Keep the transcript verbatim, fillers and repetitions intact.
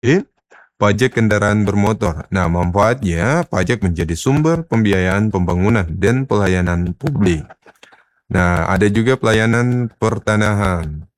Oke, pajak kendaraan bermotor. Nah, manfaatnya pajak menjadi sumber pembiayaan pembangunan dan pelayanan publik. Nah, ada juga pelayanan pertanahan.